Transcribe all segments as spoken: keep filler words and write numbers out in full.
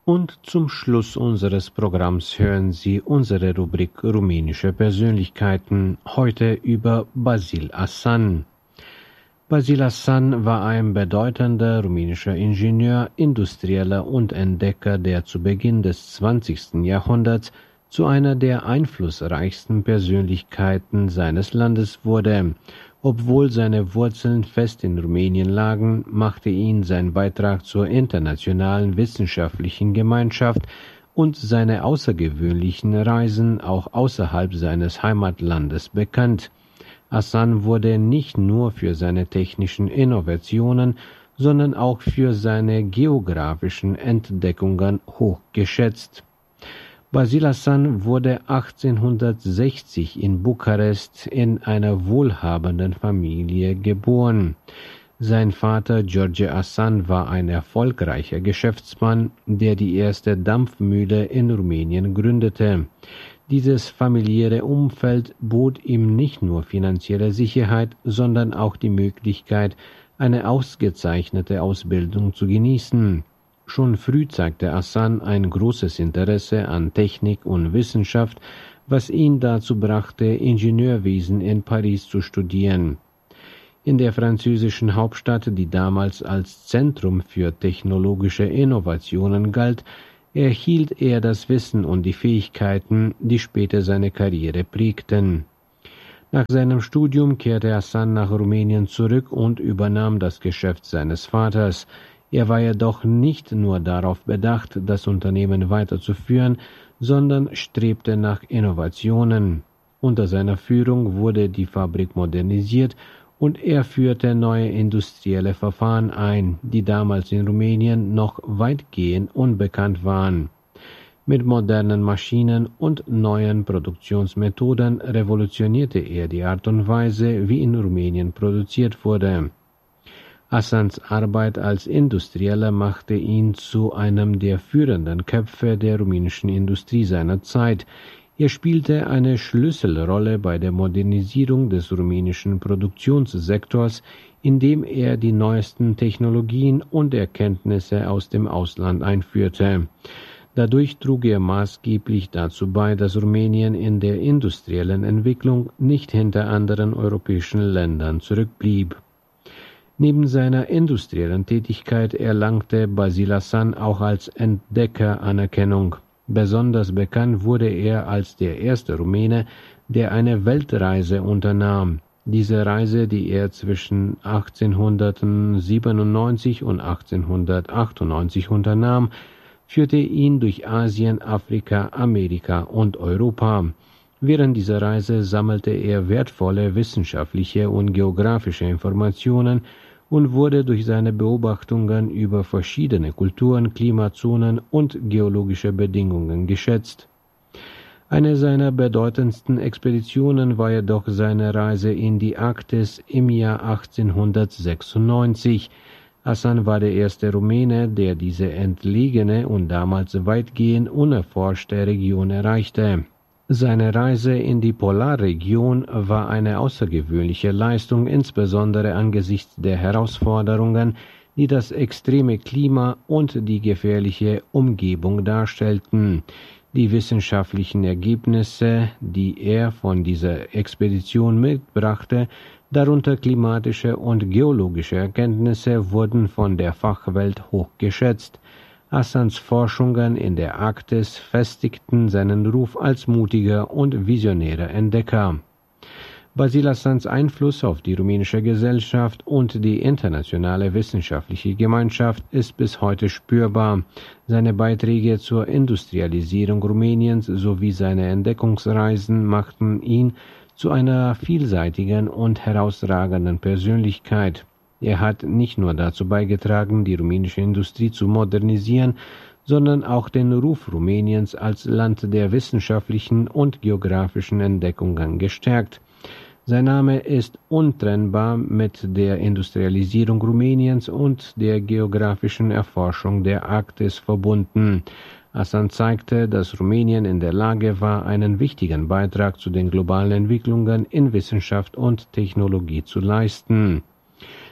Und zum Schluss unseres Programms hören Sie unsere Rubrik Rumänische Persönlichkeiten, heute über Basil Aslan. Basil Aslan war ein bedeutender rumänischer Ingenieur, Industrieller und Entdecker, der zu Beginn des zwanzigsten Jahrhunderts zu einer der einflussreichsten Persönlichkeiten seines Landes wurde. Obwohl seine Wurzeln fest in Rumänien lagen, machte ihn sein Beitrag zur internationalen wissenschaftlichen Gemeinschaft und seine außergewöhnlichen Reisen auch außerhalb seines Heimatlandes bekannt. Aslan wurde nicht nur für seine technischen Innovationen, sondern auch für seine geografischen Entdeckungen hochgeschätzt. Basil Aslan wurde achtzehnhundertsechzig in Bukarest in einer wohlhabenden Familie geboren. Sein Vater George Aslan war ein erfolgreicher Geschäftsmann, der die erste Dampfmühle in Rumänien gründete. Dieses familiäre Umfeld bot ihm nicht nur finanzielle Sicherheit, sondern auch die Möglichkeit, eine ausgezeichnete Ausbildung zu genießen. Schon früh zeigte Aslan ein großes Interesse an Technik und Wissenschaft, was ihn dazu brachte, Ingenieurwesen in Paris zu studieren. In der französischen Hauptstadt, die damals als Zentrum für technologische Innovationen galt, erhielt er das Wissen und die Fähigkeiten, die später seine Karriere prägten. Nach seinem Studium kehrte Aslan nach Rumänien zurück und übernahm das Geschäft seines Vaters. Er war jedoch nicht nur darauf bedacht, das Unternehmen weiterzuführen, sondern strebte nach Innovationen. Unter seiner Führung wurde die Fabrik modernisiert und er führte neue industrielle Verfahren ein, die damals in Rumänien noch weitgehend unbekannt waren. Mit modernen Maschinen und neuen Produktionsmethoden revolutionierte er die Art und Weise, wie in Rumänien produziert wurde. Aslans Arbeit als Industrieller machte ihn zu einem der führenden Köpfe der rumänischen Industrie seiner Zeit. Er spielte eine Schlüsselrolle bei der Modernisierung des rumänischen Produktionssektors, indem er die neuesten Technologien und Erkenntnisse aus dem Ausland einführte. Dadurch trug er maßgeblich dazu bei, dass Rumänien in der industriellen Entwicklung nicht hinter anderen europäischen Ländern zurückblieb. Neben seiner industriellen Tätigkeit erlangte Basil Aslan auch als Entdecker Anerkennung. Besonders bekannt wurde er als der erste Rumäne, der eine Weltreise unternahm. Diese Reise, die er zwischen achtzehnhundertsiebenundneunzig und achtzehnhundertachtundneunzig unternahm, führte ihn durch Asien, Afrika, Amerika und Europa. Während dieser Reise sammelte er wertvolle wissenschaftliche und geografische Informationen und wurde durch seine Beobachtungen über verschiedene Kulturen, Klimazonen und geologische Bedingungen geschätzt. Eine seiner bedeutendsten Expeditionen war jedoch seine Reise in die Arktis im Jahr achtzehnhundertsechsundneunzig. Aslan war der erste Rumäne, der diese entlegene und damals weitgehend unerforschte Region erreichte. Seine Reise in die Polarregion war eine außergewöhnliche Leistung, insbesondere angesichts der Herausforderungen, die das extreme Klima und die gefährliche Umgebung darstellten. Die wissenschaftlichen Ergebnisse, die er von dieser Expedition mitbrachte, darunter klimatische und geologische Erkenntnisse, wurden von der Fachwelt hochgeschätzt. Aslans Forschungen in der Arktis festigten seinen Ruf als mutiger und visionärer Entdecker. Basil Aslans Einfluss auf die rumänische Gesellschaft und die internationale wissenschaftliche Gemeinschaft ist bis heute spürbar. Seine Beiträge zur Industrialisierung Rumäniens sowie seine Entdeckungsreisen machten ihn zu einer vielseitigen und herausragenden Persönlichkeit. Er hat nicht nur dazu beigetragen, die rumänische Industrie zu modernisieren, sondern auch den Ruf Rumäniens als Land der wissenschaftlichen und geografischen Entdeckungen gestärkt. Sein Name ist untrennbar mit der Industrialisierung Rumäniens und der geografischen Erforschung der Arktis verbunden. Aslan zeigte, dass Rumänien in der Lage war, einen wichtigen Beitrag zu den globalen Entwicklungen in Wissenschaft und Technologie zu leisten.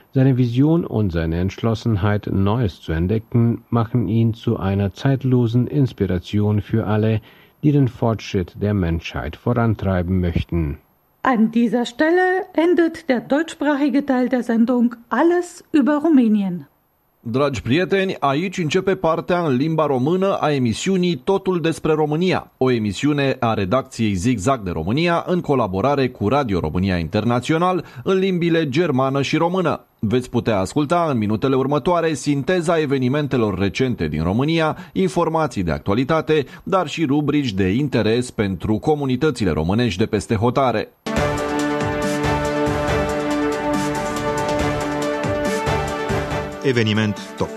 Seine Vision und seine Entschlossenheit, Neues zu entdecken, machen ihn zu einer zeitlosen Inspiration für alle, die den Fortschritt der Menschheit vorantreiben möchten. An dieser Stelle endet der deutschsprachige Teil der Sendung Alles über Rumänien. Dragi prieteni, aici începe partea în limba română a emisiunii Totul despre România, o emisiune a redacției Zigzag de România în colaborare cu Radio România Internațional în limbile germană și română. Veți putea asculta în minutele următoare sinteza evenimentelor recente din România, informații de actualitate, dar și rubrici de interes pentru comunitățile românești de peste hotare. Eveniment top.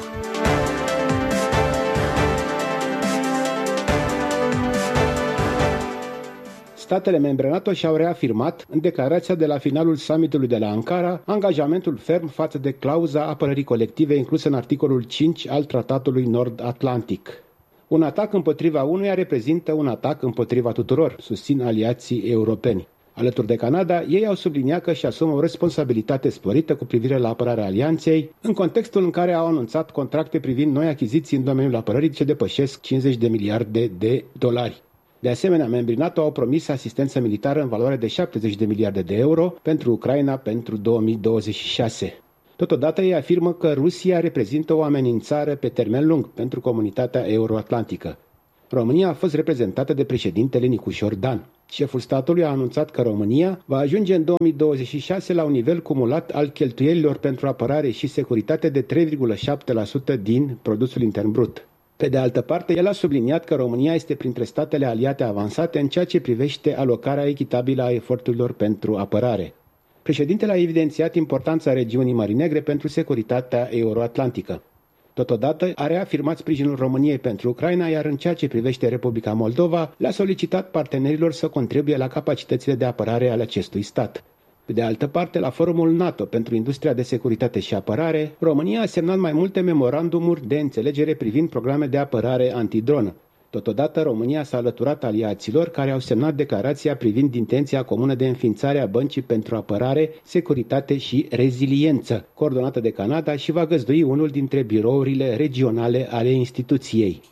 Statele membre NATO și-au reafirmat în declarația de la finalul summitului de la Ankara angajamentul ferm față de clauza apărării colective inclusă în articolul cinci al Tratatului Nord-Atlantic. Un atac împotriva unuia reprezintă un atac împotriva tuturor, susțin aliații europeni. Alături de Canada, ei au subliniat că își asumă o responsabilitate sporită cu privire la apărarea alianței, în contextul în care au anunțat contracte privind noi achiziții în domeniul apărării ce depășesc cincizeci de miliarde de dolari. De asemenea, membrii NATO au promis asistență militară în valoare de șaptezeci de miliarde de euro pentru Ucraina pentru două mii douăzeci și șase. Totodată ei afirmă că Rusia reprezintă o amenințare pe termen lung pentru comunitatea euroatlantică. România a fost reprezentată de președintele Nicușor Dan. Șeful statului a anunțat că România va ajunge în două mii douăzeci și șase la un nivel cumulat al cheltuielilor pentru apărare și securitate de trei virgulă șapte la sută din produsul intern brut. Pe de altă parte, el a subliniat că România este printre statele aliate avansate în ceea ce privește alocarea echitabilă a eforturilor pentru apărare. Președintele a evidențiat importanța regiunii Mării Negre pentru securitatea euroatlantică. Totodată a reafirmat sprijinul României pentru Ucraina, iar în ceea ce privește Republica Moldova, le-a solicitat partenerilor să contribuie la capacitățile de apărare ale acestui stat. Pe de altă parte, la forumul NATO pentru industria de securitate și apărare, România a semnat mai multe memorandumuri de înțelegere privind programe de apărare antidronă. Totodată, România s-a alăturat aliaților care au semnat declarația privind intenția comună de înființare a Băncii pentru Apărare, Securitate și Reziliență, coordonată de Canada și va găzdui unul dintre birourile regionale ale instituției.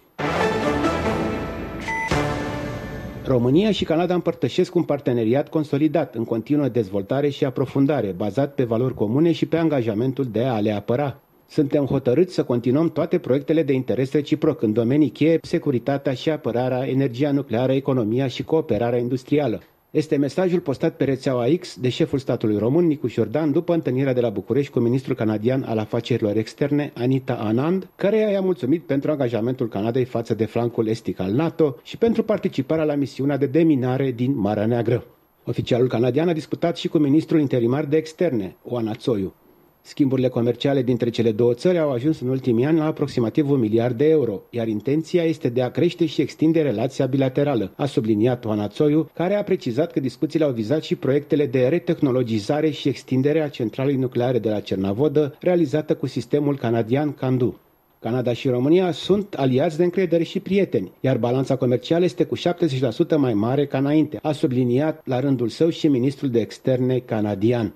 România și Canada împărtășesc un parteneriat consolidat, în continuă dezvoltare și aprofundare, bazat pe valori comune și pe angajamentul de a le apăra. Suntem hotărâți să continuăm toate proiectele de interes reciproc în domenii cheie, securitatea și apărarea, energia nucleară, economia și cooperarea industrială. Este mesajul postat pe rețeaua X de șeful statului român, Nicușor Dan, după întâlnirea de la București cu ministrul canadian al afacerilor externe, Anita Anand, căreia i-a mulțumit pentru angajamentul Canadei față de flancul estic al NATO și pentru participarea la misiunea de deminare din Marea Neagră. Oficialul canadian a discutat și cu ministrul interimar de externe, Oana Țoiu. Schimburile comerciale dintre cele două țări au ajuns în ultimii ani la aproximativ un miliard de euro, iar intenția este de a crește și extinde relația bilaterală, a subliniat Oana Țoiu, care a precizat că discuțiile au vizat și proiectele de retehnologizare și extindere a centralei nucleare de la Cernavodă, realizată cu sistemul canadian Candu. Canada și România sunt aliați de încredere și prieteni, iar balanța comercială este cu șaptezeci la sută mai mare ca înainte, a subliniat la rândul său și ministrul de externe canadian.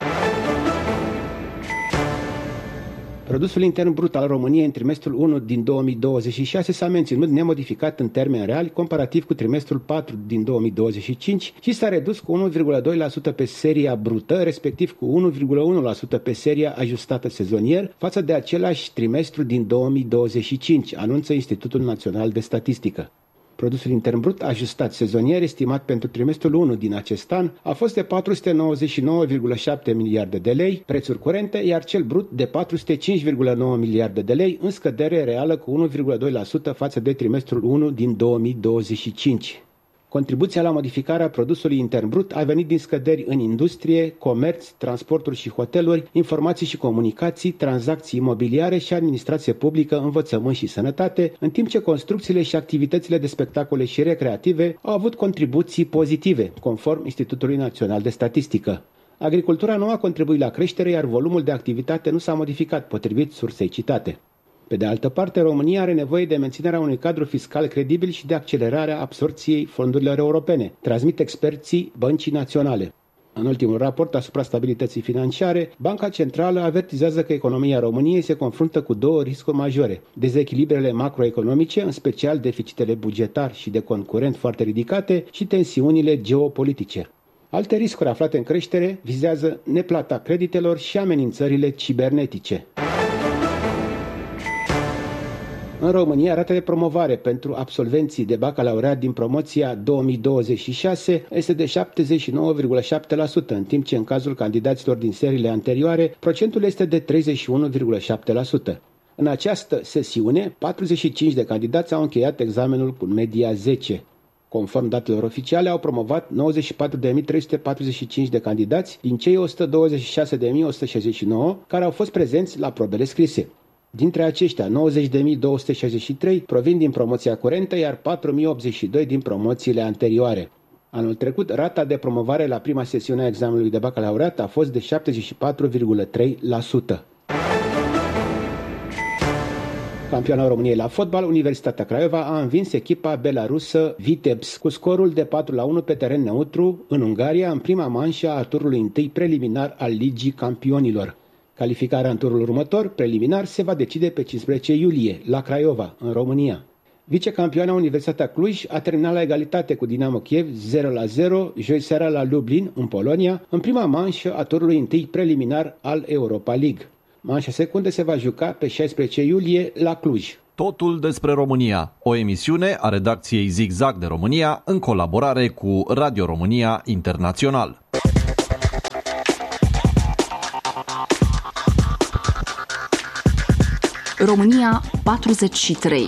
Produsul intern brut al României în trimestrul unu din două mii douăzeci și șase s-a menținut nemodificat în termeni reali comparativ cu trimestrul patru din două mii douăzeci și cinci și s-a redus cu unu virgulă doi la sută pe seria brută, respectiv cu unu virgulă unu la sută pe seria ajustată sezonier față de același trimestru din două mii douăzeci și cinci, anunță Institutul Național de Statistică. Produsul intern brut ajustat sezonier estimat pentru trimestrul unu din acest an a fost de patru sute nouăzeci și nouă virgulă șapte miliarde de lei, prețuri curente, iar cel brut de patru sute cinci virgulă nouă miliarde de lei, în scădere reală cu unu virgulă doi la sută față de trimestrul unu din două mii douăzeci și cinci. Contribuția la modificarea produsului intern brut a venit din scăderi în industrie, comerț, transporturi și hoteluri, informații și comunicații, tranzacții imobiliare și administrație publică, învățământ și sănătate, în timp ce construcțiile și activitățile de spectacole și recreative au avut contribuții pozitive, conform Institutului Național de Statistică. Agricultura nu a contribuit la creștere, iar volumul de activitate nu s-a modificat, potrivit sursei citate. Pe de altă parte, România are nevoie de menținerea unui cadru fiscal credibil și de accelerarea absorpției fondurilor europene, transmit experții Băncii Naționale. În ultimul raport asupra stabilității financiare, Banca Centrală avertizează că economia României se confruntă cu două riscuri majore: dezechilibrele macroeconomice, în special deficitele bugetar și de cont curent foarte ridicate, și tensiunile geopolitice. Alte riscuri aflate în creștere vizează neplata creditelor și amenințările cibernetice. În România, rata de promovare pentru absolvenții de bacalaureat din promoția două mii douăzeci și șase este de șaptezeci și nouă virgulă șapte la sută, în timp ce în cazul candidaților din seriile anterioare, procentul este de treizeci și unu virgulă șapte la sută. În această sesiune, patruzeci și cinci de candidați au încheiat examenul cu media zece. Conform datelor oficiale, au promovat nouăzeci și patru de mii trei sute patruzeci și cinci de candidați din cei o sută douăzeci și șase de mii o sută șaizeci și nouă care au fost prezenți la probele scrise. Dintre aceștia, nouăzeci de mii două sute șaizeci și trei provin din promoția curentă, iar patru mii optzeci și doi din promoțiile anterioare. Anul trecut, rata de promovare la prima sesiune a examenului de bacalaureat a fost de șaptezeci și patru virgulă trei la sută. Campioana României la fotbal, Universitatea Craiova a învins echipa belarusă Vitebsk cu scorul de patru la unu pe teren neutru în Ungaria, în prima manșă a turului întâi preliminar al Ligii Campionilor. Calificarea în turul următor, preliminar, se va decide pe cincisprezece iulie, la Craiova, în România. Vicecampioana Universitatea Cluj a terminat la egalitate cu Dinamo Kiev zero la zero joi seara la Lublin, în Polonia, în prima manșă a turului întâi preliminar al Europa League. Manșa secundă se va juca pe șaisprezece iulie la Cluj. Totul despre România, o emisiune a redacției Zigzag de România în colaborare cu Radio România Internațional. România patruzeci și trei.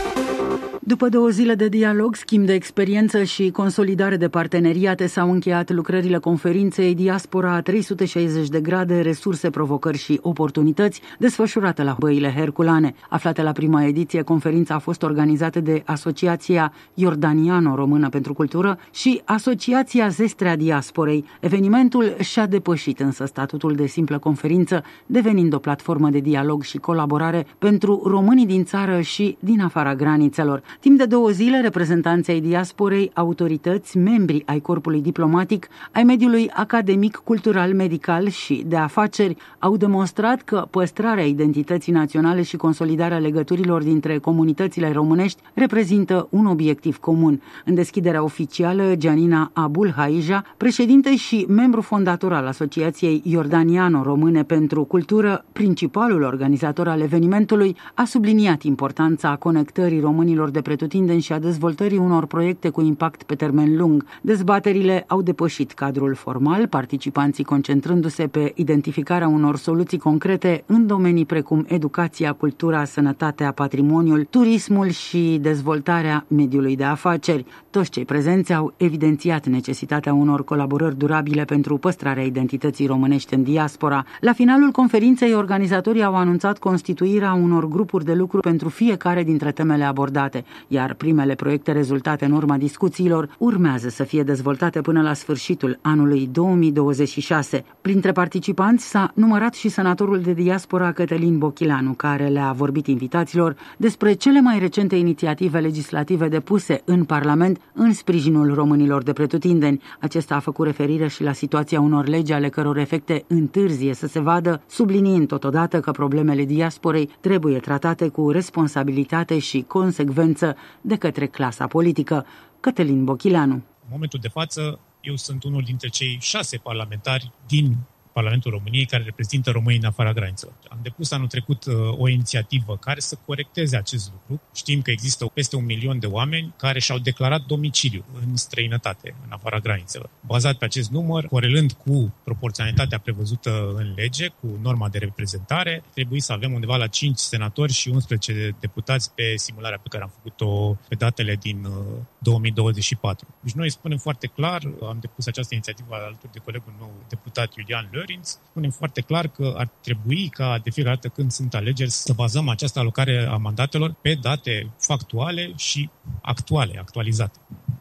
După două zile de dialog, schimb de experiență și consolidare de parteneriate, s-au încheiat lucrările conferinței Diaspora trei sute șaizeci de grade, resurse, provocări și oportunități, desfășurată la Băile Herculane. Aflată la prima ediție, conferința a fost organizată de Asociația Iordaniano-Română pentru Cultură și Asociația Zestrea Diasporei. Evenimentul și-a depășit însă statutul de simplă conferință, devenind o platformă de dialog și colaborare pentru românii din țară și din afara granițelor. Timp de două zile, reprezentanții ai diasporei, autorități, membri ai corpului diplomatic, ai mediului academic, cultural, medical și de afaceri au demonstrat că păstrarea identității naționale și consolidarea legăturilor dintre comunitățile românești reprezintă un obiectiv comun. În deschiderea oficială, Gianina Abul Haija, președinte și membru fondator al Asociației Iordaniano-Române pentru Cultură, principalul organizator al evenimentului, a subliniat importanța conectării românilor de pretutindeni și a dezvoltării unor proiecte cu impact pe termen lung. Dezbaterile au depășit cadrul formal, participanții concentrându-se pe identificarea unor soluții concrete în domenii precum educația, cultura, sănătatea, patrimoniul, turismul și dezvoltarea mediului de afaceri. Toți cei prezenți au evidențiat necesitatea unor colaborări durabile pentru păstrarea identității românești în diaspora. La finalul conferinței, organizatorii au anunțat constituirea unor grupuri de lucru pentru fiecare dintre temele abordate, iar primele proiecte rezultate în urma discuțiilor urmează să fie dezvoltate până la sfârșitul anului două mii douăzeci și șase. Printre participanți s-a numărat și senatorul de diaspora Cătălin Bochilanu, care le-a vorbit invitaților despre cele mai recente inițiative legislative depuse în Parlament în sprijinul românilor de pretutindeni. Acesta a făcut referire și la situația unor legi ale căror efecte întârzie să se vadă, subliniind totodată că problemele diasporei trebuie tratate cu responsabilitate și consecvență de către clasa politică. Cătălin Bochilanu. În momentul de față, eu sunt unul dintre cei șase parlamentari din Parlamentul României care reprezintă românii în afara granițelor. Am depus anul trecut uh, o inițiativă care să corecteze acest lucru. Știm că există peste un milion de oameni care și-au declarat domiciliu în străinătate, în afara granițelor. Bazat pe acest număr, corelând cu proporționalitatea prevăzută în lege, cu norma de reprezentare, trebuie să avem undeva la cinci senatori și unsprezece deputați pe simularea pe care am făcut-o pe datele din uh, două mii douăzeci și patru. Deci noi spunem foarte clar, am depus această inițiativă alături de colegul meu, deputat Iulian Lări, spunem foarte clar că ar trebui ca de fiecare dată când sunt alegeri să bazăm această alocare a mandatelor pe date factuale și actuale, actualizate.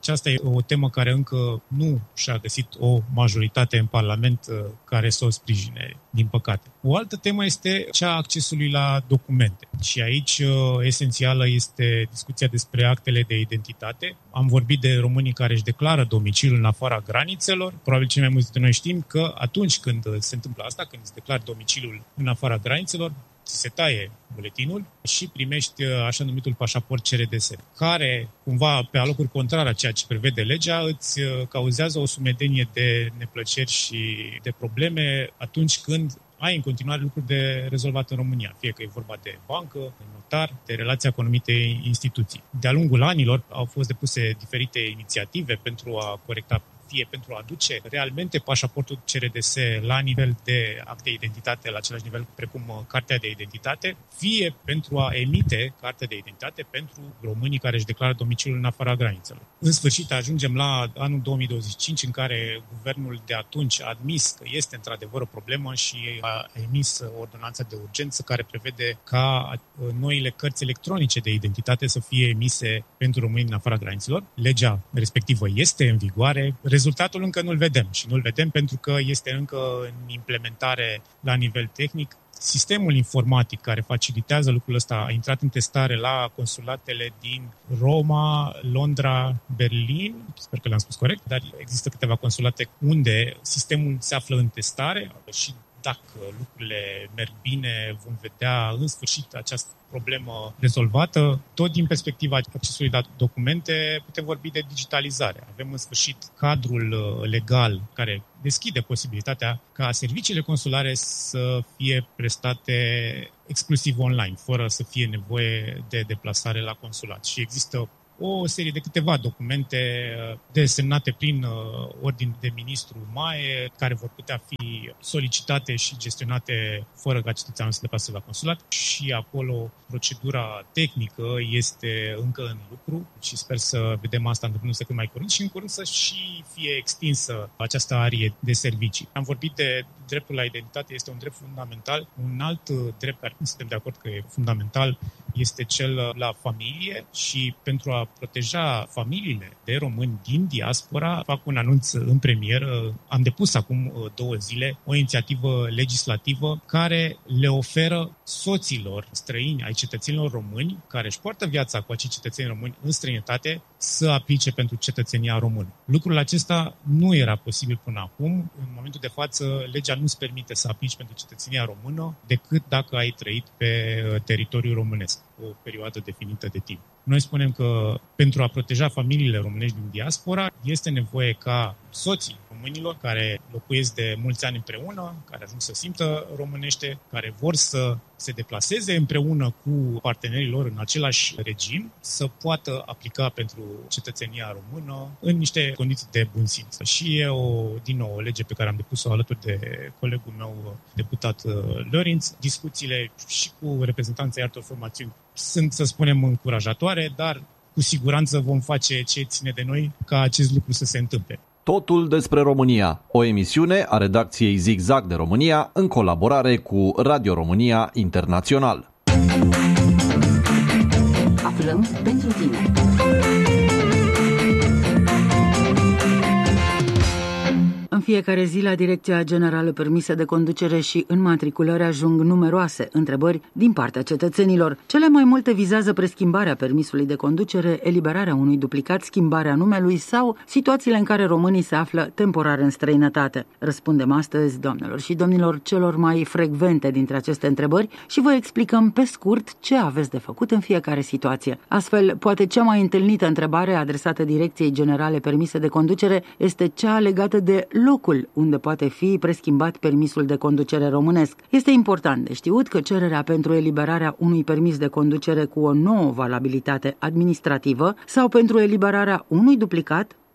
Aceasta e o temă care încă nu și-a găsit o majoritate în Parlament care să o sprijine, din păcate. O altă temă este cea a accesului la documente. Și aici esențială este discuția despre actele de identitate. Am vorbit de românii care își declară domiciliul în afara granițelor. Probabil cei mai mulți dintre noi știm că atunci când se întâmplă asta, când îți declari domiciliul în afara granițelor, se taie buletinul și primești așa numitul pașaport C R D S, care, cumva, pe alocuri contrare a ceea ce prevede legea, îți cauzează o sumedenie de neplăceri și de probleme atunci când ai în continuare lucruri de rezolvat în România, fie că e vorba de bancă, de notar, de relația cu anumite instituții. De-a lungul anilor au fost depuse diferite inițiative pentru a corecta, fie pentru a aduce realmente pașaportul C R D S la nivel de act de identitate, la același nivel precum cartea de identitate, fie pentru a emite cartea de identitate pentru românii care își declară domiciliul în afara granițelor. În sfârșit ajungem la anul două mii douăzeci și cinci, în care guvernul de atunci a admis că este într-adevăr o problemă și a emis ordonanța de urgență care prevede ca noile cărți electronice de identitate să fie emise pentru românii în afara granițelor. Legea respectivă este în vigoare. Rezultatul încă nu-l vedem și nu-l vedem pentru că este încă în implementare la nivel tehnic. Sistemul informatic care facilitează lucrul ăsta a intrat în testare la consulatele din Roma, Londra, Berlin, sper că le-am spus corect, dar există câteva consulate unde sistemul se află în testare și dacă lucrurile merg bine, vom vedea în sfârșit această problemă rezolvată. Tot din perspectiva accesului la documente, putem vorbi de digitalizare. Avem în sfârșit cadrul legal care deschide posibilitatea ca serviciile consulare să fie prestate exclusiv online, fără să fie nevoie de deplasare la consulat. Și există o serie de câteva documente desemnate prin ordin de ministru M A E, care vor putea fi solicitate și gestionate fără ca cetățeanul să deplaseze la consulat. Și acolo procedura tehnică este încă în lucru și sper să vedem asta întâmplându-se cât mai curând și în curând să și fie extinsă această arie de servicii. Am vorbit de dreptul la identitate, este un drept fundamental. Un alt drept care nu suntem de acord că e fundamental este cel la familie și pentru a proteja familiile de români din diaspora, fac un anunț în premieră. Am depus acum două zile o inițiativă legislativă care le oferă soților străini ai cetățenilor români care își poartă viața cu acei cetățeni români în străinătate să aplice pentru cetățenia română. Lucrul acesta nu era posibil până acum. În momentul de față, legea nu-ți permite să aplici pentru cetățenia română decât dacă ai trăit pe teritoriul românesc o perioadă definită de timp. Noi spunem că pentru a proteja familiile românești din diaspora este nevoie ca soții românilor care locuiesc de mulți ani împreună, care ajung să simtă românește, care vor să se deplaseze împreună cu partenerii lor în același regim, să poată aplica pentru cetățenia română în niște condiții de bun simț. Și e o, din nou, o lege pe care am depus-o alături de colegul meu, deputat Lorinț. Discuțiile și cu reprezentanții altor formațiuni sunt, să spunem, încurajatoare, dar cu siguranță vom face ce ține de noi ca acest lucru să se întâmple. Totul despre România, o emisiune a redacției Zigzag de România în colaborare cu Radio România Internațional. Aflăm pentru tine. În fiecare zi, la Direcția Generală Permise de Conducere și Înmatriculări ajung numeroase întrebări din partea cetățenilor. Cele mai multe vizează preschimbarea permisului de conducere, eliberarea unui duplicat, schimbarea numelui sau situațiile în care românii se află temporar în străinătate. Răspundem astăzi, doamnelor și domnilor, celor mai frecvente dintre aceste întrebări și vă explicăm pe scurt ce aveți de făcut în fiecare situație. Astfel, poate cea mai întâlnită întrebare adresată Direcției Generale Permise de Conducere este cea legată de locul unde poate fi preschimbat permisul de conducere românesc. Este important de știut că cererea pentru eliberarea unui permis de conducere cu o nouă valabilitate administrativă sau pentru eliberarea unui duplicat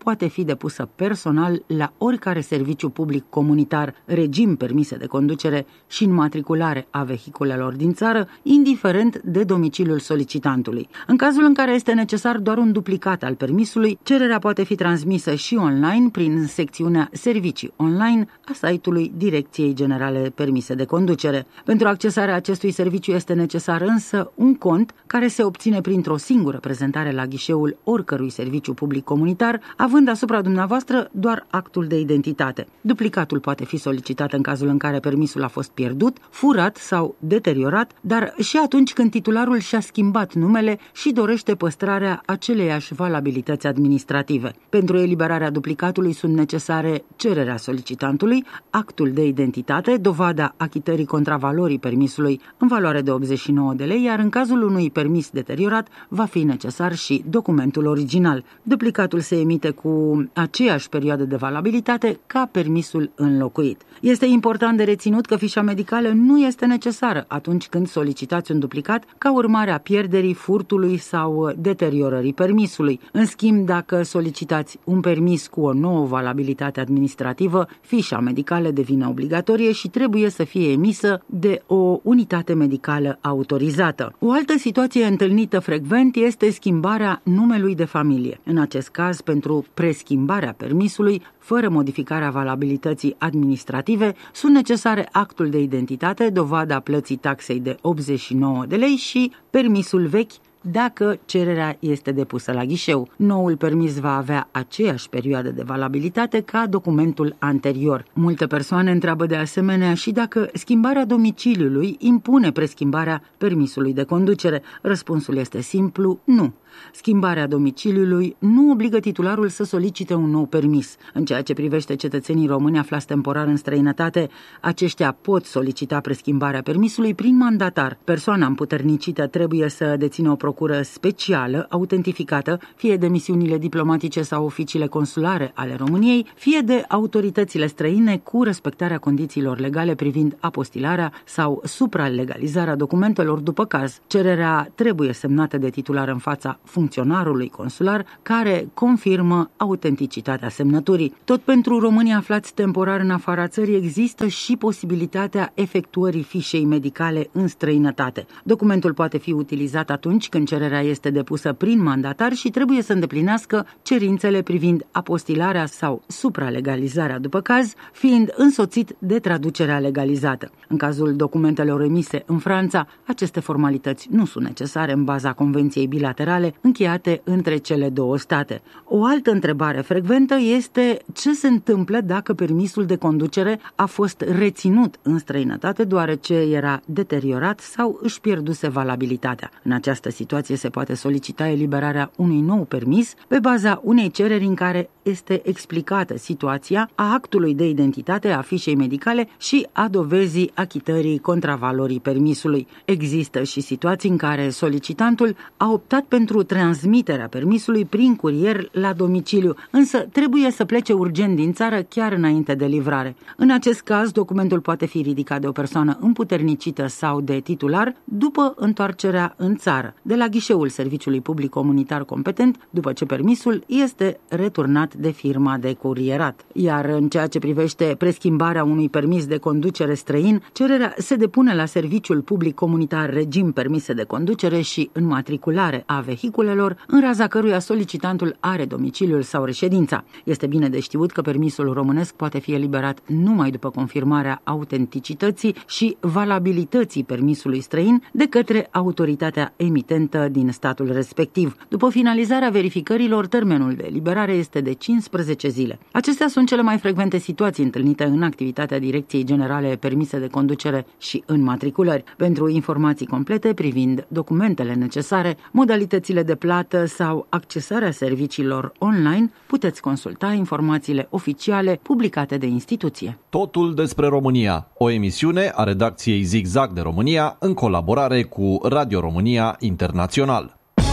poate fi depusă personal la oricare serviciu public comunitar, regim permise de conducere și înmatriculare a vehiculelor din țară, indiferent de domiciliul solicitantului. În cazul în care este necesar doar un duplicat al permisului, cererea poate fi transmisă și online prin secțiunea Servicii online a site-ului Direcției Generale Permise de Conducere. Pentru accesarea acestui serviciu este necesar însă un cont care se obține printr-o singură prezentare la ghișeul oricărui serviciu public comunitar, având asupra dumneavoastră doar actul de identitate. Duplicatul poate fi solicitat în cazul în care permisul a fost pierdut, furat sau deteriorat, dar și atunci când titularul și-a schimbat numele și dorește păstrarea aceleiași valabilități administrative. Pentru eliberarea duplicatului sunt necesare cererea solicitantului, actul de identitate, dovada achitării contravalorii permisului în valoare de optzeci și nouă de lei, iar în cazul unui permis deteriorat va fi necesar și documentul original. Duplicatul se emite cu aceeași perioadă de valabilitate ca permisul înlocuit. Este important de reținut că fișa medicală nu este necesară atunci când solicitați un duplicat ca urmare a pierderii, furtului sau deteriorării permisului. În schimb, dacă solicitați un permis cu o nouă valabilitate administrativă, fișa medicală devine obligatorie și trebuie să fie emisă de o unitate medicală autorizată. O altă situație întâlnită frecvent este schimbarea numelui de familie. În acest caz, pentru preschimbarea permisului, fără modificarea valabilității administrative, sunt necesare actul de identitate, dovada plății taxei de optzeci și nouă de lei și permisul vechi, dacă cererea este depusă la ghișeu. Noul permis va avea aceeași perioadă de valabilitate ca documentul anterior. Multe persoane întreabă de asemenea și dacă schimbarea domiciliului impune preschimbarea permisului de conducere. Răspunsul este simplu, nu. Schimbarea domiciliului nu obligă titularul să solicite un nou permis. În ceea ce privește cetățenii români aflați temporar în străinătate, aceștia pot solicita preschimbarea permisului prin mandatar. Persoana împuternicită trebuie să dețină o procură specială, autentificată, fie de misiunile diplomatice sau oficiile consulare ale României, fie de autoritățile străine, cu respectarea condițiilor legale privind apostilarea sau supralegalizarea documentelor după caz. Cererea trebuie semnată de titular în fața funcționarului consular, care confirmă autenticitatea semnăturii. Tot pentru românii aflați temporar în afara țării există și posibilitatea efectuării fișei medicale în străinătate. Documentul poate fi utilizat atunci când cererea este depusă prin mandatar și trebuie să îndeplinească cerințele privind apostilarea sau supralegalizarea după caz, fiind însoțit de traducerea legalizată. În cazul documentelor emise în Franța, aceste formalități nu sunt necesare în baza convenției bilaterale încheiate între cele două state. O altă întrebare frecventă este ce se întâmplă dacă permisul de conducere a fost reținut în străinătate deoarece era deteriorat sau își pierduse valabilitatea. În această situație se poate solicita eliberarea unui nou permis pe baza unei cereri în care este explicată situația, a actului de identitate, a fișei medicale și a dovezii achitării contravalorii permisului. Există și situații în care solicitantul a optat pentru transmiterea permisului prin curier la domiciliu, însă trebuie să plece urgent din țară chiar înainte de livrare. În acest caz, documentul poate fi ridicat de o persoană împuternicită sau de titular după întoarcerea în țară, de la ghișeul serviciului public comunitar competent, după ce permisul este returnat de firma de curierat. Iar în ceea ce privește preschimbarea unui permis de conducere străin, cererea se depune la serviciul public comunitar regim permise de conducere și înmatriculare a vehiculelor, în raza căruia solicitantul are domiciliul sau reședința. Este bine de știut că permisul românesc poate fi eliberat numai după confirmarea autenticității și valabilității permisului străin de către autoritatea emitentă din statul respectiv. După finalizarea verificărilor, termenul de eliberare este de cincisprezece zile. Acestea sunt cele mai frecvente situații întâlnite în activitatea Direcției Generale Permise de Conducere și Înmatriculări. Pentru informații complete privind documentele necesare, modalitățile de plată sau accesarea serviciilor online, puteți consulta informațiile oficiale publicate de instituție. Totul despre România, o emisiune a redacției Zigzag de România în colaborare cu Radio România Internațional.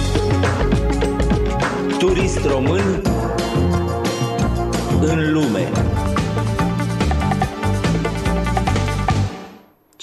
Turist român în lume.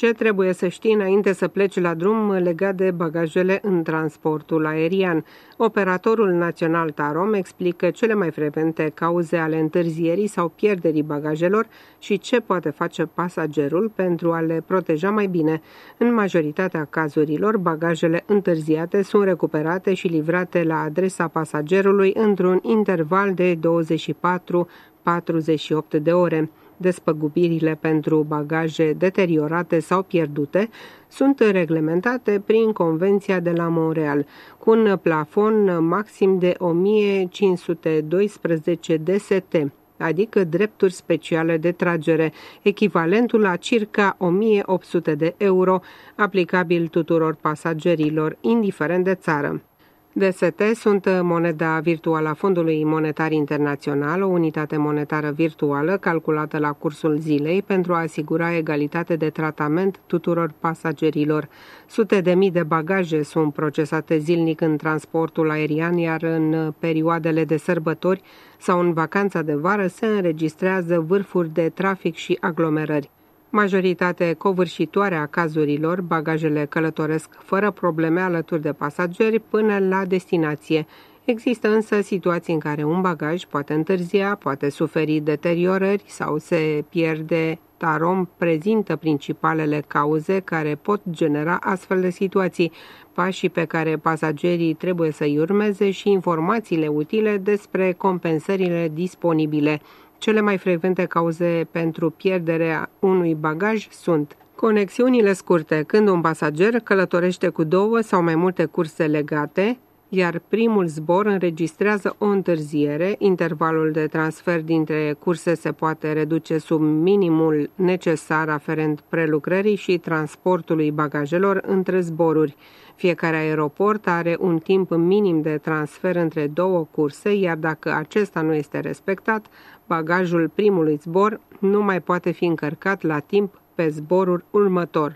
Ce trebuie să știi înainte să pleci la drum legat de bagajele în transportul aerian? Operatorul național TAROM explică cele mai frecvente cauze ale întârzierii sau pierderii bagajelor și ce poate face pasagerul pentru a le proteja mai bine. În majoritatea cazurilor, bagajele întârziate sunt recuperate și livrate la adresa pasagerului într-un interval de douăzeci și patru - patruzeci și opt de ore. Despăgubirile pentru bagaje deteriorate sau pierdute sunt reglementate prin Convenția de la Montreal, cu un plafon maxim de o mie cinci sute doisprezece D S T, adică drepturi speciale de tragere, echivalentul la circa o mie opt sute de euro, aplicabil tuturor pasagerilor, indiferent de țară. D S T sunt moneda virtuală a Fondului Monetar Internațional, o unitate monetară virtuală calculată la cursul zilei pentru a asigura egalitate de tratament tuturor pasagerilor. Sute de mii de bagaje sunt procesate zilnic în transportul aerian, iar în perioadele de sărbători sau în vacanța de vară se înregistrează vârfuri de trafic și aglomerări. Majoritate covârșitoare a cazurilor, bagajele călătoresc fără probleme alături de pasageri până la destinație. Există însă situații în care un bagaj poate întârzia, poate suferi deteriorări sau se pierde. TAROM prezintă principalele cauze care pot genera astfel de situații, pașii pe care pasagerii trebuie să-i urmeze și informațiile utile despre compensările disponibile. Cele mai frecvente cauze pentru pierderea unui bagaj sunt conexiunile scurte, când un pasager călătorește cu două sau mai multe curse legate, iar primul zbor înregistrează o întârziere, intervalul de transfer dintre curse se poate reduce sub minimul necesar aferent prelucrării și transportului bagajelor între zboruri. Fiecare aeroport are un timp minim de transfer între două curse, iar dacă acesta nu este respectat, bagajul primului zbor nu mai poate fi încărcat la timp pe zborul următor.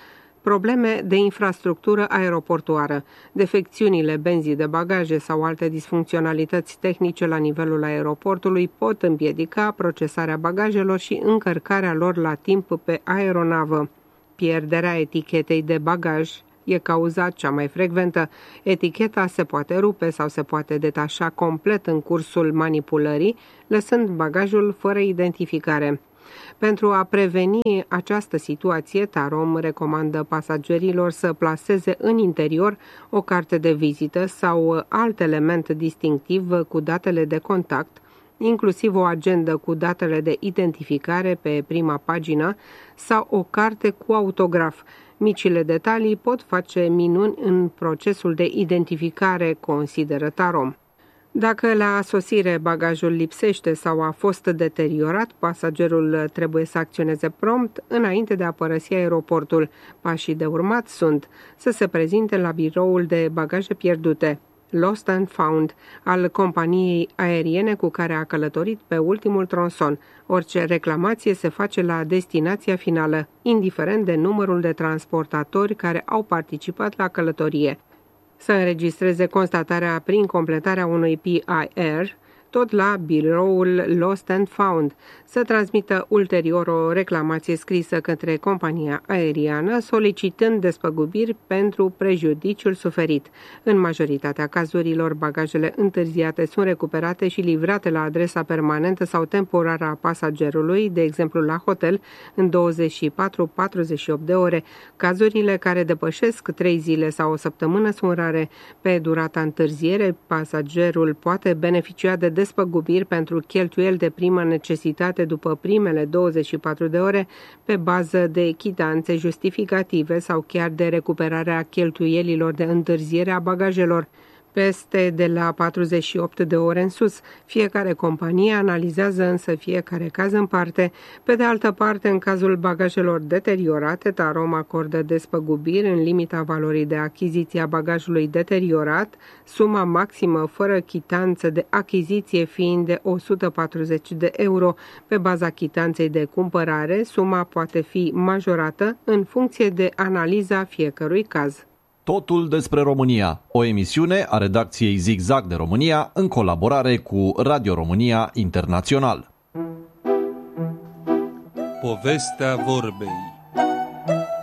Probleme de infrastructură aeroportuară, defecțiunile benzii de bagaje sau alte disfuncționalități tehnice la nivelul aeroportului pot împiedica procesarea bagajelor și încărcarea lor la timp pe aeronavă. Pierderea etichetei de bagaj e cauza cea mai frecventă. Eticheta se poate rupe sau se poate detașa complet în cursul manipulării, lăsând bagajul fără identificare. Pentru a preveni această situație, TAROM recomandă pasagerilor să plaseze în interior o carte de vizită sau alt element distinctiv cu datele de contact, inclusiv o agendă cu datele de identificare pe prima pagină sau o carte cu autograf. Micile detalii pot face minuni în procesul de identificare, consideră TAROM. Dacă la sosire bagajul lipsește sau a fost deteriorat, pasagerul trebuie să acționeze prompt înainte de a părăsi aeroportul. Pașii de urmat sunt să se prezinte la biroul de bagaje pierdute, Lost and Found, al companiei aeriene cu care a călătorit pe ultimul tronson. Orice reclamație se face la destinația finală, indiferent de numărul de transportatori care au participat la călătorie. Să înregistreze constatarea prin completarea unui P I R, tot la biroul Lost and Found, să transmită ulterior o reclamație scrisă către compania aeriană, solicitând despăgubiri pentru prejudiciul suferit. În majoritatea cazurilor, bagajele întârziate sunt recuperate și livrate la adresa permanentă sau temporară a pasagerului, de exemplu la hotel, în douăzeci și patru - patruzeci și opt de ore. Cazurile care depășesc trei zile sau o săptămână sunt rare. Pe durata întârziere, pasagerul poate beneficia de despăgubiri pentru cheltuieli de primă necesitate după primele douăzeci și patru de ore pe bază de chitanțe justificative sau chiar de recuperarea cheltuielilor de întârziere a bagajelor. Peste de la patruzeci și opt de ore în sus. Fiecare companie analizează însă fiecare caz în parte. Pe de altă parte, în cazul bagajelor deteriorate, TAROM acordă despăgubiri în limita valorii de achiziție a bagajului deteriorat, suma maximă fără chitanță de achiziție fiind de o sută patruzeci de euro. Pe baza chitanței de cumpărare, suma poate fi majorată în funcție de analiza fiecărui caz. Totul despre România, o emisiune a redacției Zigzag de România în colaborare cu Radio România Internațional. Povestea vorbei.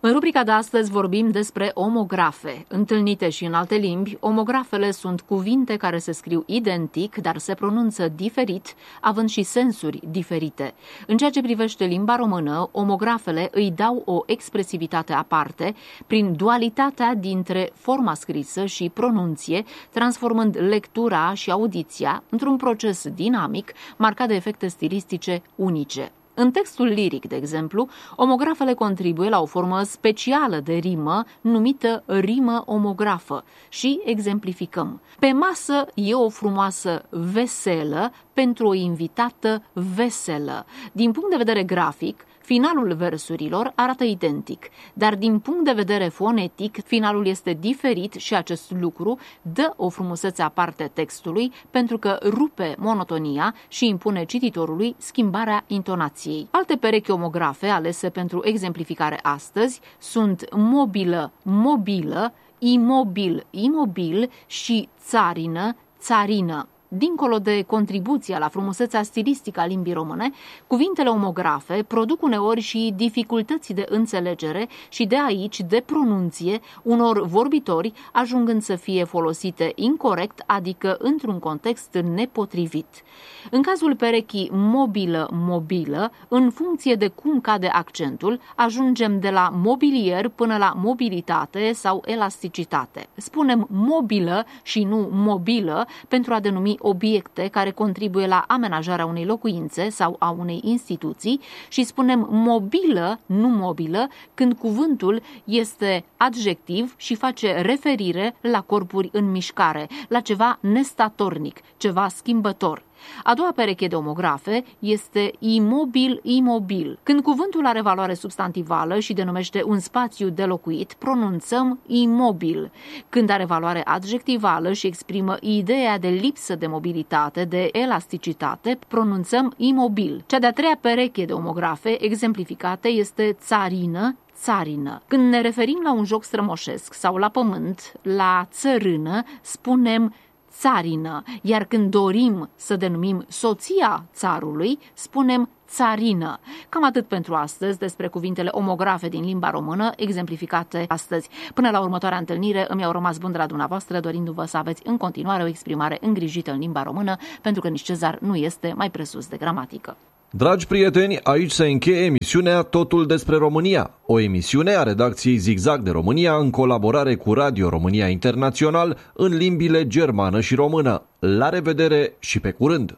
În rubrica de astăzi vorbim despre omografe. Întâlnite și în alte limbi, omografele sunt cuvinte care se scriu identic, dar se pronunță diferit, având și sensuri diferite. În ceea ce privește limba română, omografele îi dau o expresivitate aparte, prin dualitatea dintre forma scrisă și pronunție, transformând lectura și audiția într-un proces dinamic, marcat de efecte stilistice unice. În textul liric, de exemplu, omografele contribuie la o formă specială de rimă numită rimă omografă și exemplificăm. Pe masă e o frumoasă veselă pentru o invitată veselă. Din punct de vedere grafic, finalul versurilor arată identic, dar din punct de vedere fonetic, finalul este diferit și acest lucru dă o frumusețe aparte textului pentru că rupe monotonia și impune cititorului schimbarea intonației. Alte perechi omografe alese pentru exemplificare astăzi sunt mobilă, mobilă, imobil, imobil și țarină, țarină. Dincolo de contribuția la frumusețea stilistică a limbii române, cuvintele omografe produc uneori și dificultăți de înțelegere și de aici de pronunție unor vorbitori, ajungând să fie folosite incorect, adică într-un context nepotrivit. În cazul perechii mobilă-mobilă, în funcție de cum cade accentul, ajungem de la mobilier până la mobilitate sau elasticitate. Spunem mobilă și nu mobilă pentru a denumi obiecte care contribuie la amenajarea unei locuințe sau a unei instituții și spunem mobilă, nu mobilă, când cuvântul este adjectiv și face referire la corpuri în mișcare, la ceva nestatornic, ceva schimbător. A doua pereche de omografe este imobil-imobil. Când cuvântul are valoare substantivală și denumește un spațiu de locuit, pronunțăm imobil. Când are valoare adjectivală și exprimă ideea de lipsă de mobilitate, de elasticitate, pronunțăm imobil. Cea de-a treia pereche de omografe exemplificate este țarină, țarină. Când ne referim la un joc strămoșesc sau la pământ, la țărână, spunem țarină, iar când dorim să denumim soția țarului, spunem țarină. Cam atât pentru astăzi despre cuvintele omografe din limba română, exemplificate astăzi. Până la următoarea întâlnire, îmi au rămas bun de la dumneavoastră, dorindu-vă să aveți în continuare o exprimare îngrijită în limba română, pentru că nici Cezar nu este mai presus de gramatică. Dragi prieteni, aici se încheie emisiunea Totul despre România, o emisiune a redacției Zigzag de România în colaborare cu Radio România Internațional în limbile germană și română. La revedere și pe curând!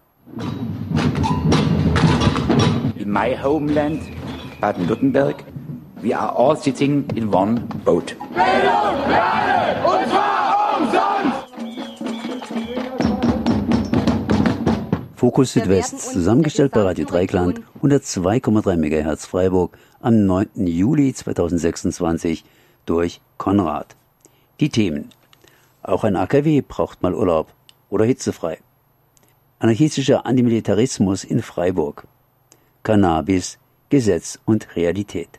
In my homeland, Baden-Württemberg, we are all sitting in one boat. Fokus Südwest, zusammengestellt bei Radio Dreieckland, hundertzwei Komma drei Megahertz Freiburg, am neunten Juli zweitausendsechsundzwanzig durch Konrad. Die Themen. Auch ein A K W braucht mal Urlaub oder hitzefrei. Anarchistischer Antimilitarismus in Freiburg. Cannabis, Gesetz und Realität.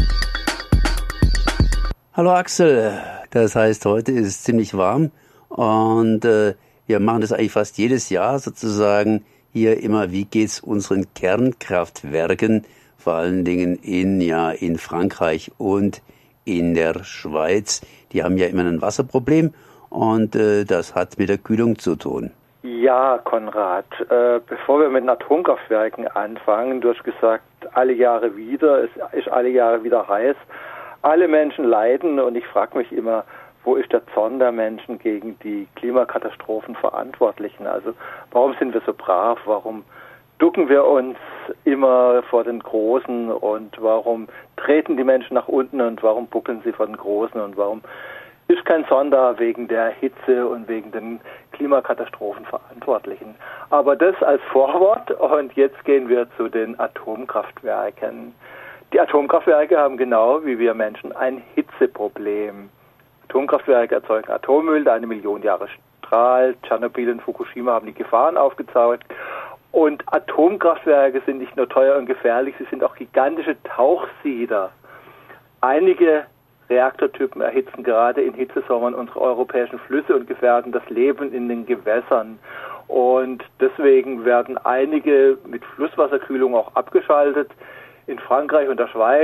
Hallo Axel, das heißt, heute ist ziemlich warm und äh, wir machen das eigentlich fast jedes Jahr sozusagen hier immer, wie geht's unseren Kernkraftwerken, vor allen Dingen in, ja, in Frankreich und in der Schweiz. Die haben ja immer ein Wasserproblem und äh, das hat mit der Kühlung zu tun. Ja, Konrad, äh, bevor wir mit den Atomkraftwerken anfangen, du hast gesagt, alle Jahre wieder, es ist alle Jahre wieder heiß, alle Menschen leiden und ich frage mich immer, wo ist der Zorn der Menschen gegen die Klimakatastrophenverantwortlichen? Also warum sind wir so brav? Warum ducken wir uns immer vor den Großen und warum treten die Menschen nach unten und warum buckeln sie vor den Großen und warum ist kein Zorn da wegen der Hitze und wegen den Klimakatastrophenverantwortlichen? Aber das als Vorwort und jetzt gehen wir zu den Atomkraftwerken. Die Atomkraftwerke haben genau wie wir Menschen ein Hitzeproblem. Atomkraftwerke erzeugen Atommüll, der eine Million Jahre strahlt. Tschernobyl und Fukushima haben die Gefahren aufgezeigt. Und Atomkraftwerke sind nicht nur teuer und gefährlich, sie sind auch gigantische Tauchsieder. Einige Reaktortypen erhitzen gerade in Hitzesommern unsere europäischen Flüsse und gefährden das Leben in den Gewässern. Und deswegen werden einige mit Flusswasserkühlung auch abgeschaltet. In Frankreich und der Schweiz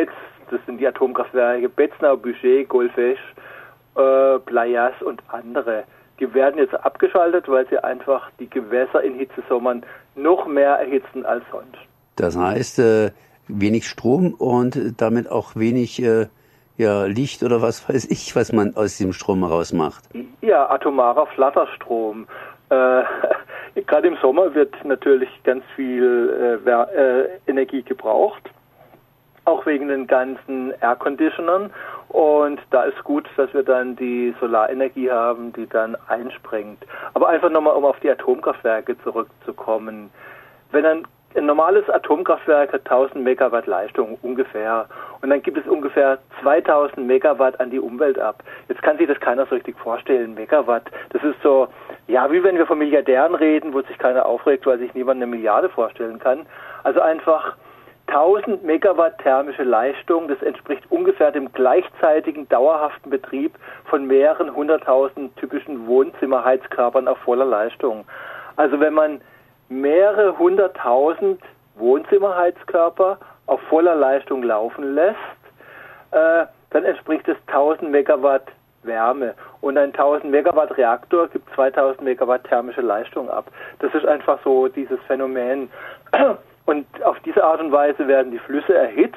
Das sind die Atomkraftwerke Betznau, Bugey, Golfech, äh, Blayas und andere. Die werden jetzt abgeschaltet, weil sie einfach die Gewässer in Hitzesommern noch mehr erhitzen als sonst. Das heißt, äh, wenig Strom und damit auch wenig äh, ja, Licht oder was weiß ich, was man aus dem Strom rausmacht. Ja, atomarer Flatterstrom. Äh, Gerade im Sommer wird natürlich ganz viel äh, äh, Energie gebraucht, auch wegen den ganzen Air-Conditionern. Und da ist gut, dass wir dann die Solarenergie haben, die dann einspringt. Aber einfach nochmal, um auf die Atomkraftwerke zurückzukommen. Wenn ein, ein normales Atomkraftwerk hat tausend Megawatt Leistung ungefähr. Und dann gibt es ungefähr zweitausend Megawatt an die Umwelt ab. Jetzt kann sich das keiner so richtig vorstellen, Megawatt. Das ist so, ja, wie wenn wir von Milliardären reden, wo sich keiner aufregt, weil sich niemand eine Milliarde vorstellen kann. Also einfach tausend Megawatt thermische Leistung, das entspricht ungefähr dem gleichzeitigen dauerhaften Betrieb von mehreren hunderttausend typischen Wohnzimmerheizkörpern auf voller Leistung. Also wenn man mehrere hunderttausend Wohnzimmerheizkörper auf voller Leistung laufen lässt, äh, dann entspricht es tausend Megawatt Wärme. Und ein tausend Megawatt Reaktor gibt zweitausend Megawatt thermische Leistung ab. Das ist einfach so dieses Phänomen. Und auf diese Art und Weise werden die Flüsse erhitzt.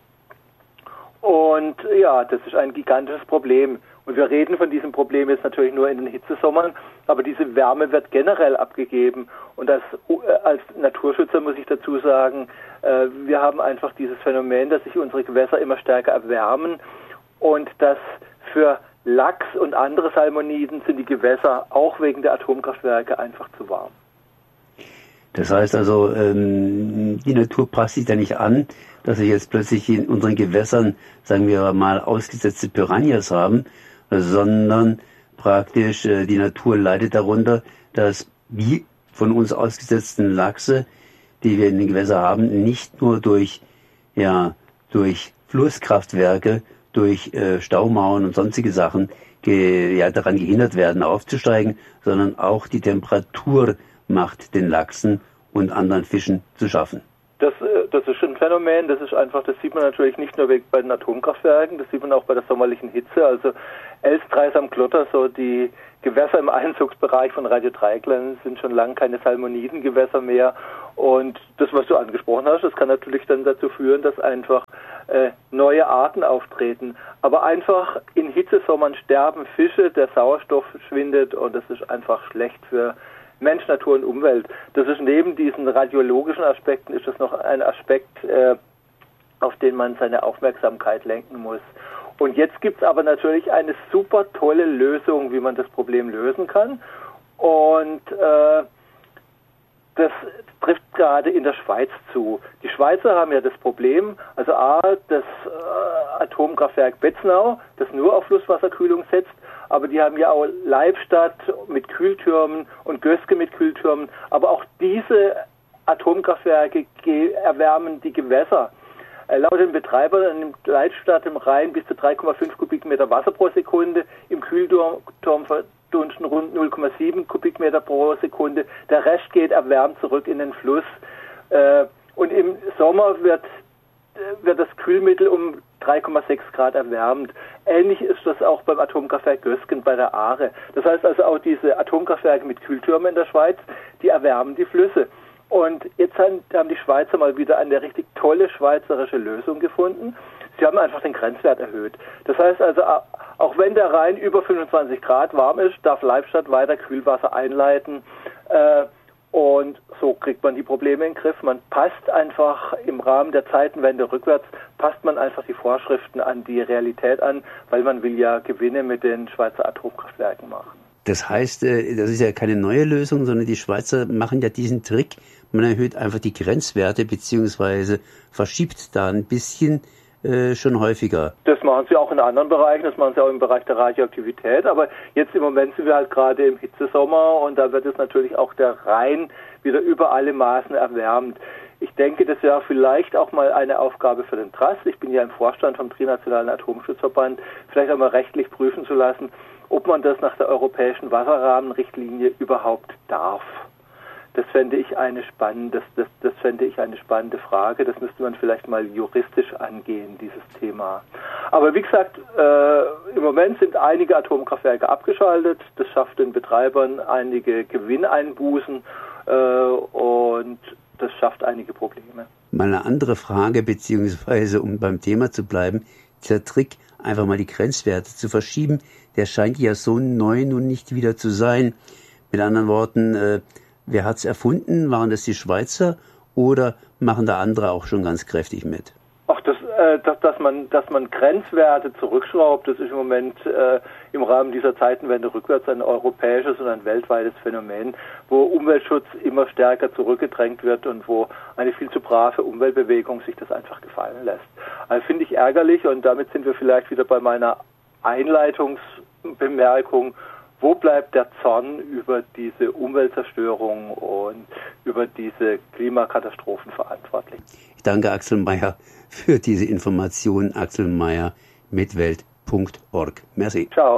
Und ja, das ist ein gigantisches Problem. Und wir reden von diesem Problem jetzt natürlich nur in den Hitzesommern, aber diese Wärme wird generell abgegeben. Und als, als Naturschützer muss ich dazu sagen, äh, wir haben einfach dieses Phänomen, dass sich unsere Gewässer immer stärker erwärmen und dass für Lachs und andere Salmoniden sind die Gewässer auch wegen der Atomkraftwerke einfach zu warm. Das heißt also, ähm, die Natur passt sich da nicht an, dass wir jetzt plötzlich in unseren Gewässern, sagen wir mal, ausgesetzte Piranhas haben, sondern praktisch äh, die Natur leidet darunter, dass die von uns ausgesetzten Lachse, die wir in den Gewässern haben, nicht nur durch, ja, durch Flusskraftwerke, durch äh, Staumauern und sonstige Sachen ge, ja, daran gehindert werden, aufzusteigen, sondern auch die Temperatur macht den Lachsen und anderen Fischen zu schaffen. Das, das ist ein Phänomen, das ist einfach, das sieht man natürlich nicht nur bei den Atomkraftwerken, das sieht man auch bei der sommerlichen Hitze. Also Elstreis am Klotter, so die Gewässer im Einzugsbereich von Radio Dreieckland sind schon lange keine Salmonidengewässer mehr. Und das, was du angesprochen hast, das kann natürlich dann dazu führen, dass einfach äh, neue Arten auftreten. Aber einfach in Hitzesommern sterben Fische, der Sauerstoff schwindet und das ist einfach schlecht für Mensch, Natur und Umwelt. Das ist neben diesen radiologischen Aspekten ist das noch ein Aspekt, äh, auf den man seine Aufmerksamkeit lenken muss. Und jetzt gibt es aber natürlich eine super tolle Lösung, wie man das Problem lösen kann. Und äh, das trifft gerade in der Schweiz zu. Die Schweizer haben ja das Problem, also A, das äh, Atomkraftwerk Betznau, das nur auf Flusswasserkühlung setzt, aber die haben ja auch Leibstadt mit Kühltürmen und Gößke mit Kühltürmen, aber auch diese Atomkraftwerke erwärmen die Gewässer. Äh, laut den Betreibern nimmt Leibstadt im Rhein bis zu drei Komma fünf Kubikmeter Wasser pro Sekunde, im Kühlturm verdunsten rund null Komma sieben Kubikmeter pro Sekunde. Der Rest geht erwärmt zurück in den Fluss. Äh, und im Sommer wird, äh, wird das Kühlmittel um drei Komma sechs Grad erwärmt. Ähnlich ist das auch beim Atomkraftwerk Gösgen bei der Aare. Das heißt also auch diese Atomkraftwerke mit Kühltürmen in der Schweiz, die erwärmen die Flüsse. Und jetzt haben die Schweizer mal wieder eine richtig tolle schweizerische Lösung gefunden. Sie haben einfach den Grenzwert erhöht. Das heißt also, auch wenn der Rhein über fünfundzwanzig Grad warm ist, darf Leibstadt weiter Kühlwasser einleiten. Äh, und so kriegt man die Probleme in den Griff. Man passt einfach im Rahmen der Zeitenwende rückwärts, passt man einfach die Vorschriften an die Realität an, weil man will ja Gewinne mit den Schweizer Atomkraftwerken machen. Das heißt, das ist ja keine neue Lösung, sondern die Schweizer machen ja diesen Trick. Man erhöht einfach die Grenzwerte beziehungsweise verschiebt da ein bisschen äh, schon häufiger. Das machen sie auch in anderen Bereichen, das machen sie auch im Bereich der Radioaktivität. Aber jetzt im Moment sind wir halt gerade im Hitzesommer und da wird es natürlich auch der Rhein wieder über alle Maßen erwärmt. Ich denke, das wäre vielleicht auch mal eine Aufgabe für den T R A S. Ich bin ja im Vorstand vom Trinationalen Atomschutzverband, vielleicht auch mal rechtlich prüfen zu lassen, ob man das nach der europäischen Wasserrahmenrichtlinie überhaupt darf. Das fände ich eine spannende, das, das, das fände ich eine spannende Frage. Das müsste man vielleicht mal juristisch angehen, dieses Thema. Aber wie gesagt, äh, im Moment sind einige Atomkraftwerke abgeschaltet. Das schafft den Betreibern einige Gewinneinbußen äh, und das schafft einige Probleme. Mal eine andere Frage, beziehungsweise um beim Thema zu bleiben, dieser Trick, einfach mal die Grenzwerte zu verschieben, der scheint ja so neu nun nicht wieder zu sein. Mit anderen Worten, äh, wer hat's erfunden? Waren das die Schweizer oder machen da andere auch schon ganz kräftig mit? Ach, das, äh, dass, dass man, dass man Grenzwerte zurückschraubt, das ist im Moment äh, im Rahmen dieser Zeitenwende rückwärts ein europäisches und ein weltweites Phänomen, wo Umweltschutz immer stärker zurückgedrängt wird und wo eine viel zu brave Umweltbewegung sich das einfach gefallen lässt. Also finde ich ärgerlich und damit sind wir vielleicht wieder bei meiner Einleitungsbemerkung. Wo bleibt der Zorn über diese Umweltzerstörung und über diese Klimakatastrophen verantwortlich? Ich danke Axel Meyer für diese Informationen. Axel Meyer mit Welt punkt org. Merci. Ciao.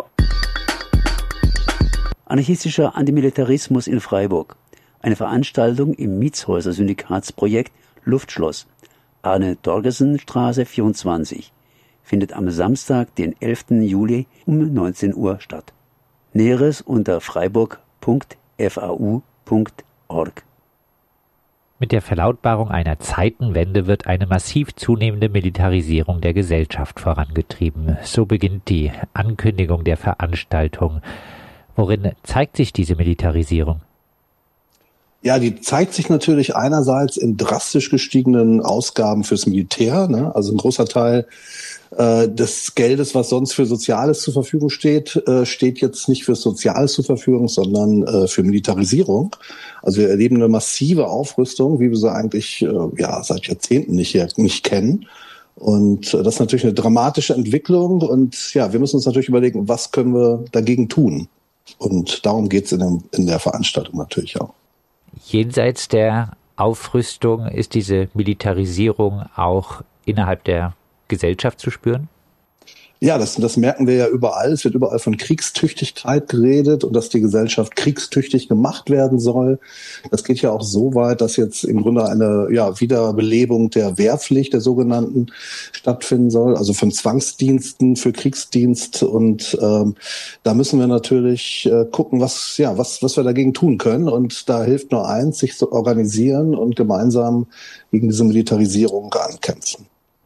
Anarchistischer Antimilitarismus in Freiburg. Eine Veranstaltung im Mietshäuser-Syndikatsprojekt Luftschloss. Arne-Dorgesen-Straße vierundzwanzig. Findet am Samstag, den elften Juli um neunzehn Uhr statt. Näheres unter freiburg punkt v a u punkt org. Mit der Verlautbarung einer Zeitenwende wird eine massiv zunehmende Militarisierung der Gesellschaft vorangetrieben. So beginnt die Ankündigung der Veranstaltung. Worin zeigt sich diese Militarisierung? Ja, die zeigt sich natürlich einerseits in drastisch gestiegenen Ausgaben fürs Militär, ne? Also ein großer Teil äh, des Geldes, was sonst für Soziales zur Verfügung steht, äh, steht jetzt nicht für Soziales zur Verfügung, sondern äh, für Militarisierung. Also wir erleben eine massive Aufrüstung, wie wir sie eigentlich äh, ja seit Jahrzehnten nicht, nicht kennen. Und äh, das ist natürlich eine dramatische Entwicklung. Und ja, wir müssen uns natürlich überlegen, was können wir dagegen tun? Und darum geht's in, dem, in der Veranstaltung natürlich auch. Jenseits der Aufrüstung ist diese Militarisierung auch innerhalb der Gesellschaft zu spüren? Ja, das, das merken wir ja überall. Es wird überall von Kriegstüchtigkeit geredet und dass die Gesellschaft kriegstüchtig gemacht werden soll. Das geht ja auch so weit, dass jetzt im Grunde eine ja, Wiederbelebung der Wehrpflicht, der sogenannten, stattfinden soll, also von Zwangsdiensten für Kriegsdienst. Und ähm, da müssen wir natürlich äh, gucken, was, ja, was, was wir dagegen tun können. Und da hilft nur eins, sich zu organisieren und gemeinsam gegen diese Militarisierung ankämpfen.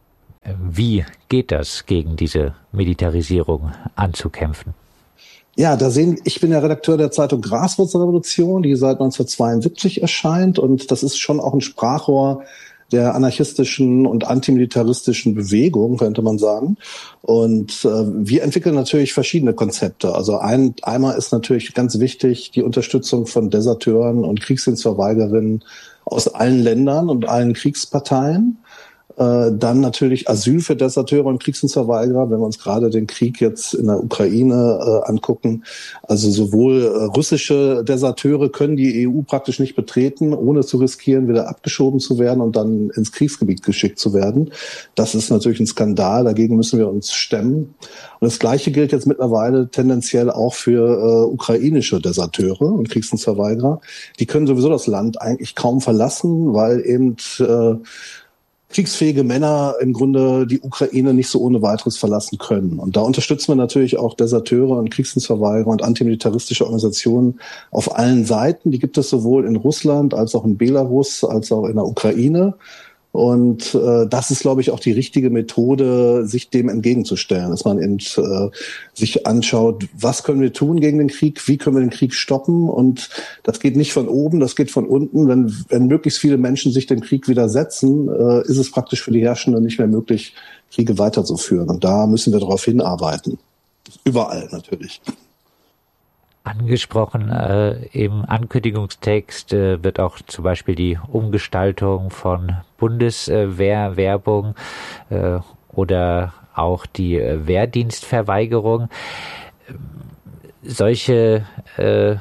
Wie geht das, gegen diese Militarisierung anzukämpfen? Ja, da sehen, ich bin der Redakteur der Zeitung Graswurzelrevolution, die seit neunzehnhundertzweiundsiebzig erscheint, und das ist schon auch ein Sprachrohr der anarchistischen und antimilitaristischen Bewegung, könnte man sagen. Und äh, wir entwickeln natürlich verschiedene Konzepte. Also ein, einmal ist natürlich ganz wichtig die Unterstützung von Deserteuren und Kriegsdienstverweigerinnen aus allen Ländern und allen Kriegsparteien. Dann natürlich Asyl für Deserteure und Kriegsdienstverweigerer, wenn wir uns gerade den Krieg jetzt in der Ukraine äh, angucken. Also sowohl äh, russische Deserteure können die E U praktisch nicht betreten, ohne zu riskieren, wieder abgeschoben zu werden und dann ins Kriegsgebiet geschickt zu werden. Das ist natürlich ein Skandal, dagegen müssen wir uns stemmen. Und das Gleiche gilt jetzt mittlerweile tendenziell auch für äh, ukrainische Deserteure und Kriegsdienstverweigerer. Die können sowieso das Land eigentlich kaum verlassen, weil eben äh, kriegsfähige Männer im Grunde die Ukraine nicht so ohne weiteres verlassen können. Und da unterstützen wir natürlich auch Deserteure und Kriegsdienstverweigerer und antimilitaristische Organisationen auf allen Seiten. Die gibt es sowohl in Russland als auch in Belarus als auch in der Ukraine. Und äh, das ist, glaube ich, auch die richtige Methode, sich dem entgegenzustellen, dass man eben äh, sich anschaut, was können wir tun gegen den Krieg, wie können wir den Krieg stoppen. Und das geht nicht von oben, das geht von unten. Wenn, wenn möglichst viele Menschen sich dem Krieg widersetzen, äh, ist es praktisch für die Herrschenden nicht mehr möglich, Kriege weiterzuführen. Und da müssen wir darauf hinarbeiten. Überall natürlich. Angesprochen äh, im Ankündigungstext äh, wird auch zum Beispiel die Umgestaltung von Bundeswehrwerbung äh, oder auch die äh, Wehrdienstverweigerung. Solche äh,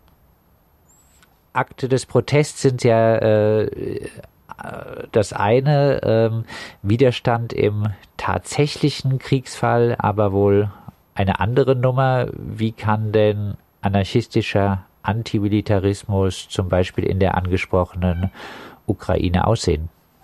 Akte des Protests sind ja äh, das eine, äh, Widerstand im tatsächlichen Kriegsfall, aber wohl eine andere Nummer. Wie kann denn anarchistischer Antimilitarismus zum Beispiel in der angesprochenen Ukraine aussehen?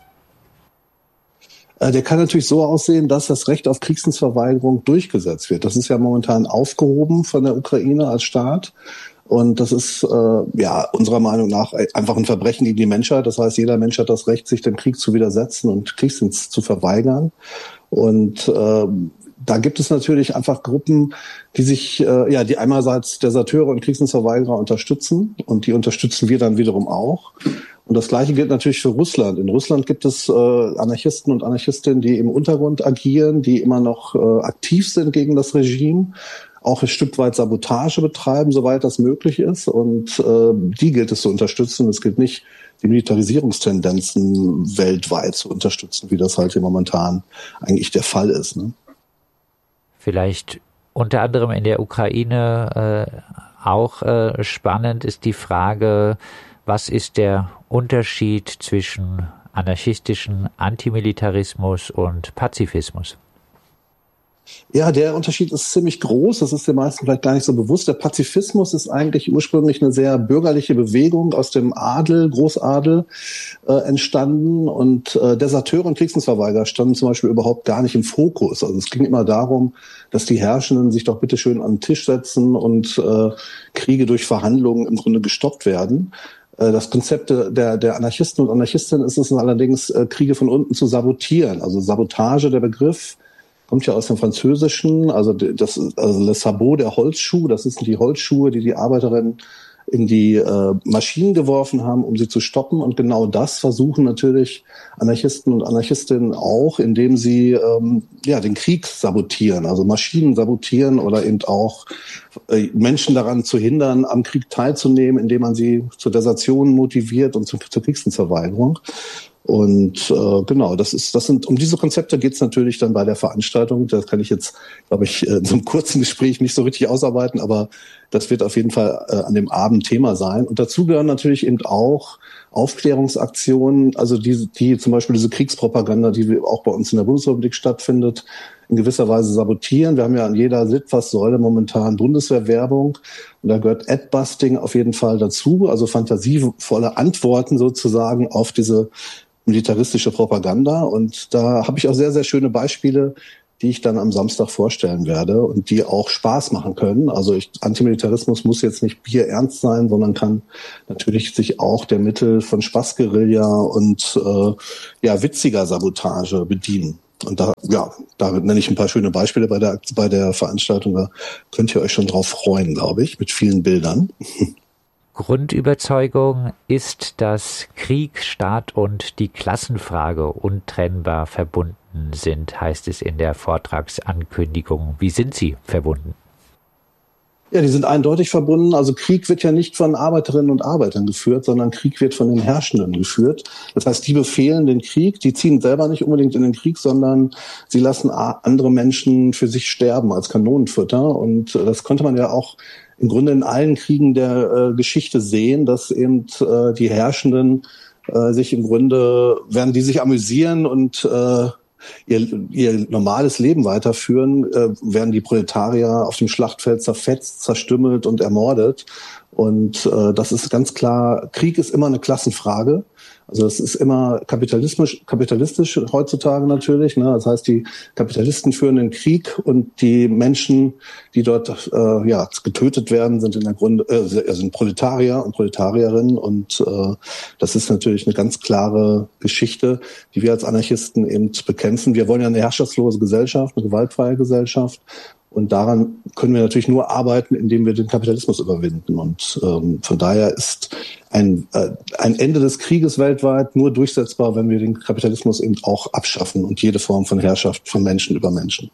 Der kann natürlich so aussehen, dass das Recht auf Kriegsdienstverweigerung durchgesetzt wird. Das ist ja momentan aufgehoben von der Ukraine als Staat. Und das ist äh, ja unserer Meinung nach einfach ein Verbrechen gegen die Menschheit. Das heißt, jeder Mensch hat das Recht, sich dem Krieg zu widersetzen und Kriegsdienst zu verweigern. Und äh, da gibt es natürlich einfach Gruppen, die sich, äh, ja, die einerseits Deserteure und Kriegsdienstverweigerer unterstützen. Und die unterstützen wir dann wiederum auch. Und das Gleiche gilt natürlich für Russland. In Russland gibt es äh, Anarchisten und Anarchistinnen, die im Untergrund agieren, die immer noch äh, aktiv sind gegen das Regime, auch ein Stück weit Sabotage betreiben, soweit das möglich ist. Und äh, die gilt es zu unterstützen. Es gilt nicht, die Militarisierungstendenzen weltweit zu unterstützen, wie das halt hier momentan eigentlich der Fall ist. Ne? Vielleicht unter anderem in der Ukraine äh, auch äh, spannend ist die Frage, was ist der Unterschied zwischen anarchistischem Antimilitarismus und Pazifismus? Ja, der Unterschied ist ziemlich groß. Das ist den meisten vielleicht gar nicht so bewusst. Der Pazifismus ist eigentlich ursprünglich eine sehr bürgerliche Bewegung aus dem Adel, Großadel äh, entstanden. Und äh, Deserteure und Kriegsdienstverweigerer standen zum Beispiel überhaupt gar nicht im Fokus. Also es ging immer darum, dass die Herrschenden sich doch bitte schön an den Tisch setzen und äh, Kriege durch Verhandlungen im Grunde gestoppt werden. Das Konzept der, der Anarchisten und Anarchistinnen ist es allerdings, Kriege von unten zu sabotieren. Also Sabotage, der Begriff, kommt ja aus dem Französischen. Also das also Le Sabot, der Holzschuh, das sind die Holzschuhe, die die Arbeiterinnen in die äh, Maschinen geworfen haben, um sie zu stoppen. Und genau das versuchen natürlich Anarchisten und Anarchistinnen auch, indem sie ähm, ja den Krieg sabotieren, also Maschinen sabotieren oder eben auch äh, Menschen daran zu hindern, am Krieg teilzunehmen, indem man sie zur Desertion motiviert und zu, zur Kriegsdienstverweigerung. Und äh, genau, das ist, das sind, um diese Konzepte geht es natürlich dann bei der Veranstaltung. Das kann ich jetzt, glaube ich, in so einem kurzen Gespräch nicht so richtig ausarbeiten, aber das wird auf jeden Fall äh, an dem Abend Thema sein. Und dazu gehören natürlich eben auch Aufklärungsaktionen, also die, die zum Beispiel diese Kriegspropaganda, die auch bei uns in der Bundesrepublik stattfindet, in gewisser Weise sabotieren. Wir haben ja an jeder Litfaßsäule momentan Bundeswehrwerbung und da gehört Adbusting auf jeden Fall dazu, also fantasievolle Antworten sozusagen auf diese militaristische Propaganda. Und da habe ich auch sehr, sehr schöne Beispiele, die ich dann am Samstag vorstellen werde und die auch Spaß machen können. Also ich, Antimilitarismus muss jetzt nicht bierernst sein, sondern kann natürlich sich auch der Mittel von Spaßguerilla und äh, ja witziger Sabotage bedienen. Und da, ja, da nenne ich ein paar schöne Beispiele bei der, bei der Veranstaltung. Da könnt ihr euch schon drauf freuen, glaube ich, mit vielen Bildern. Grundüberzeugung ist, dass Krieg, Staat und die Klassenfrage untrennbar verbunden sind, heißt es in der Vortragsankündigung. Wie sind sie verbunden? Ja, die sind eindeutig verbunden. Also Krieg wird ja nicht von Arbeiterinnen und Arbeitern geführt, sondern Krieg wird von den Herrschenden geführt. Das heißt, die befehlen den Krieg, die ziehen selber nicht unbedingt in den Krieg, sondern sie lassen andere Menschen für sich sterben als Kanonenfutter. Und das konnte man ja auch im Grunde in allen Kriegen der äh, Geschichte sehen, dass eben äh, die Herrschenden äh, sich im Grunde, während die sich amüsieren und äh, ihr, ihr normales Leben weiterführen, äh, werden die Proletarier auf dem Schlachtfeld zerfetzt, zerstümmelt und ermordet. Und äh, das ist ganz klar, Krieg ist immer eine Klassenfrage. Also es ist immer kapitalistisch, kapitalistisch heutzutage natürlich. Ne? Das heißt, die Kapitalisten führen den Krieg und die Menschen, die dort äh, ja getötet werden, sind in der Grunde äh, sind Proletarier und Proletarierinnen. Und äh, das ist natürlich eine ganz klare Geschichte, die wir als Anarchisten eben bekämpfen. Wir wollen ja eine herrschaftslose Gesellschaft, eine gewaltfreie Gesellschaft. Und daran können wir natürlich nur arbeiten, indem wir den Kapitalismus überwinden. Und ähm, von daher ist ein, äh, ein Ende des Krieges weltweit nur durchsetzbar, wenn wir den Kapitalismus eben auch abschaffen und jede Form von Herrschaft von Menschen über Menschen.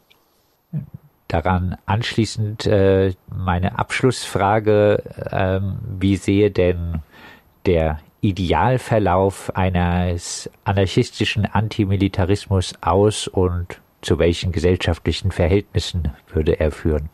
Daran anschließend äh, meine Abschlussfrage, äh, wie sehe denn der Idealverlauf eines anarchistischen Antimilitarismus aus und zu welchen gesellschaftlichen Verhältnissen würde er führen?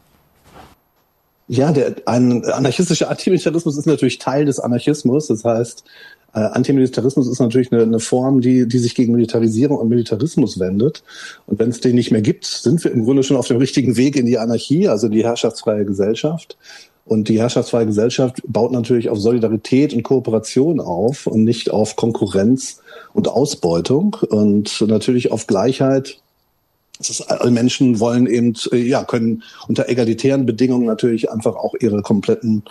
Ja, der, ein anarchistischer Antimilitarismus ist natürlich Teil des Anarchismus. Das heißt, äh, Antimilitarismus ist natürlich eine, eine Form, die, die sich gegen Militarisierung und Militarismus wendet. Und wenn es den nicht mehr gibt, sind wir im Grunde schon auf dem richtigen Weg in die Anarchie, also die herrschaftsfreie Gesellschaft. Und die herrschaftsfreie Gesellschaft baut natürlich auf Solidarität und Kooperation auf und nicht auf Konkurrenz und Ausbeutung und natürlich auf Gleichheit. Das ist, alle Menschen wollen eben, ja, können unter egalitären Bedingungen natürlich einfach auch ihre kompletten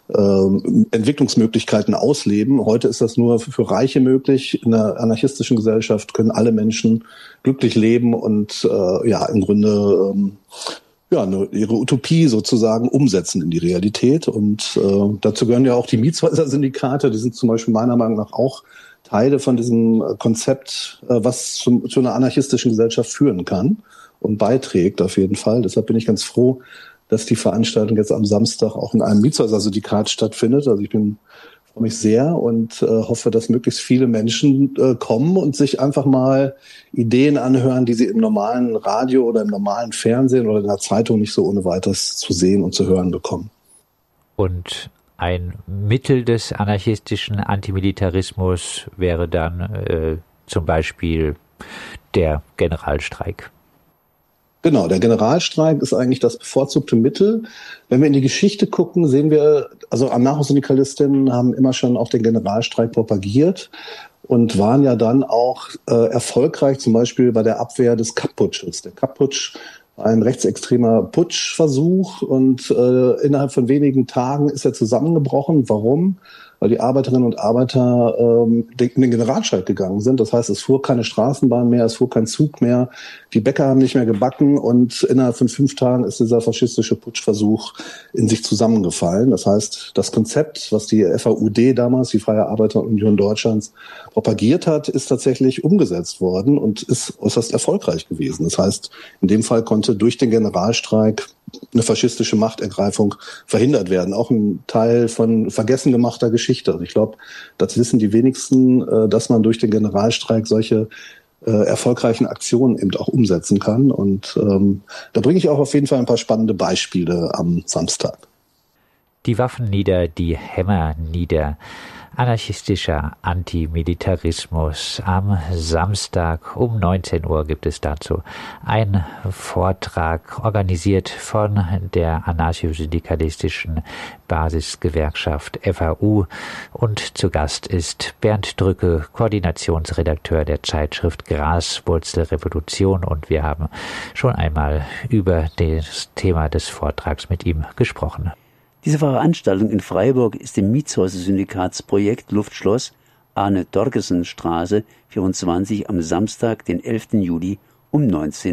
äh, Entwicklungsmöglichkeiten ausleben. Heute ist das nur für, für Reiche möglich. In einer anarchistischen Gesellschaft können alle Menschen glücklich leben und äh, ja, im Grunde ähm, ja, ihre Utopie sozusagen umsetzen in die Realität. Und äh, dazu gehören ja auch die Mietshäuser-Syndikate. Die sind zum Beispiel meiner Meinung nach auch Teile von diesem Konzept, äh, was zum, zu einer anarchistischen Gesellschaft führen kann und beiträgt auf jeden Fall. Deshalb bin ich ganz froh, dass die Veranstaltung jetzt am Samstag auch in einem Mietshäuser-Syndikat stattfindet. Also ich bin freue mich sehr und äh, hoffe, dass möglichst viele Menschen äh, kommen und sich einfach mal Ideen anhören, die sie im normalen Radio oder im normalen Fernsehen oder in der Zeitung nicht so ohne weiteres zu sehen und zu hören bekommen. Und ein Mittel des anarchistischen Antimilitarismus wäre dann äh, zum Beispiel der Generalstreik. Genau, der Generalstreik ist eigentlich das bevorzugte Mittel. Wenn wir in die Geschichte gucken, sehen wir, also Anarchosyndikalistinnen haben immer schon auch den Generalstreik propagiert und waren ja dann auch äh, erfolgreich, zum Beispiel bei der Abwehr des Kapp-Putsches. Der Kapp-Putsch war ein rechtsextremer Putschversuch und äh, innerhalb von wenigen Tagen ist er zusammengebrochen. Warum? Weil die Arbeiterinnen und Arbeiter ähm, in den Generalstreik gegangen sind. Das heißt, es fuhr keine Straßenbahn mehr, es fuhr kein Zug mehr, die Bäcker haben nicht mehr gebacken und innerhalb von fünf Tagen ist dieser faschistische Putschversuch in sich zusammengefallen. Das heißt, das Konzept, was die F A U D damals, die Freie Arbeiterunion Deutschlands, propagiert hat, ist tatsächlich umgesetzt worden und ist äußerst erfolgreich gewesen. Das heißt, in dem Fall konnte durch den Generalstreik eine faschistische Machtergreifung verhindert werden. Auch ein Teil von vergessen gemachter Geschichte. Also ich glaube, das wissen die wenigsten, dass man durch den Generalstreik solche äh, erfolgreichen Aktionen eben auch umsetzen kann. Und ähm, da bringe ich auch auf jeden Fall ein paar spannende Beispiele am Samstag. Die Waffen nieder, die Hämmer nieder. Anarchistischer Antimilitarismus. Am Samstag um neunzehn Uhr gibt es dazu einen Vortrag, organisiert von der anarchosyndikalistischen Basisgewerkschaft F A U. Und zu Gast ist Bernd Drücke, Koordinationsredakteur der Zeitschrift Graswurzelrevolution. Und wir haben schon einmal über das Thema des Vortrags mit ihm gesprochen. Diese Veranstaltung in Freiburg ist im Mietshäuser-Syndikatsprojekt Luftschloss Arne-Torgersen-Straße vierundzwanzig am Samstag, den elften Juli um neunzehn